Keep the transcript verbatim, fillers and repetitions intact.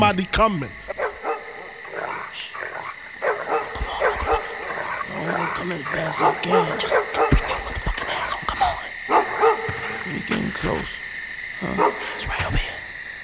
Somebody coming. Oh, come as fast as I can. Just bring your motherfucking ass on. Come on. We getting close. Huh? It's right over here.